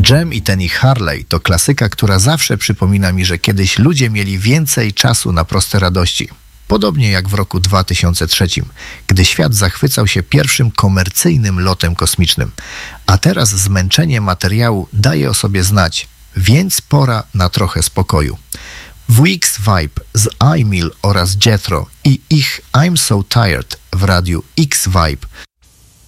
Jam i Tenny Harley to klasyka, która zawsze przypomina mi, że kiedyś ludzie mieli więcej czasu na proste radości. Podobnie jak w roku 2003, gdy świat zachwycał się pierwszym komercyjnym lotem kosmicznym. A teraz zmęczenie materiału daje o sobie znać, więc pora na trochę spokoju. WX Vibe z iMill oraz Jethro i ich I'm So Tired w radiu X Vibe